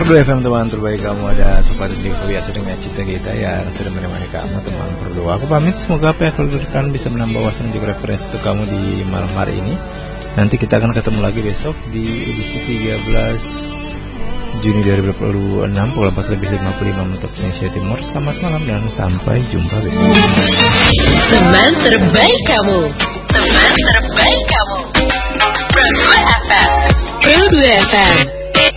Pro 2 FM teman terbaik kamu, ada Sobat di biasa dengan cita kita ya, sudah menemani kamu teman Pro 2. Aku pamit, semoga apa yang aku lakukan bisa menambah wawasan juga referensi untuk kamu di malam hari ini. Nanti kita akan ketemu lagi besok di edisi 13 Juni 2026 pukul 4:55 untuk Indonesia Timur. Selamat malam dan sampai jumpa besok. Teman terbaik kamu, teman terbaik kamu. Pro 2 FM, Pro 2 FM.